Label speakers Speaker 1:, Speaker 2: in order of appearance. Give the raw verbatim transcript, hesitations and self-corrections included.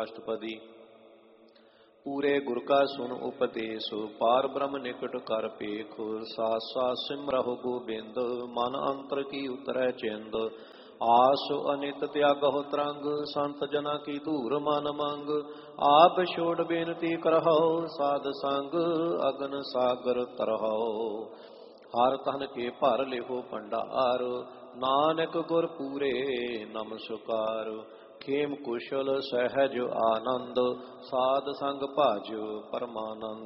Speaker 1: ਅਸ਼ਟਪਦੀ। ਪੂਰੇ ਗੁਰ ਕਾ ਸੁਨ ਉਪਦੇਸ਼, ਪਾਰ ਬ੍ਰਹਮ ਨਿਕਟ ਕਰ ਪੇਖ। ਸਾਸ ਸਾਸ ਸਿਮਰਹੁ ਗੋਬਿੰਦ, ਮਨ ਅੰਤਰ ਕੀ ਉਤਰੈ ਚਿੰਦ। ਆਸ ਅਨਿਤ ਤਿਆਗਹੁ ਤਰੰਗ, ਸੰਤ ਜਨਾ ਕੀ ਧੂਰ ਮਨ ਮੰਗ। ਆਪ ਛੋੜ ਬੇਨਤੀ ਕਰਹੁ, ਸਾਧ ਸੰਗ ਅਗਨ ਸਾਗਰ ਤਰਹੁ। ਹਰ ਤਨ ਕੇ ਭਰ ਲਿਹੋ ਭੰਡਾਰ, ਨਾਨਕ ਗੁਰ ਪੂਰੇ ਨਮਸਕਾਰ। ਖੇਮ ਕੁਸ਼ਲ ਸਹਿਜ ਆਨੰਦ, ਸਾਧ ਸੰਗ ਭਾਜ ਪਰਮਾਨੰਦ।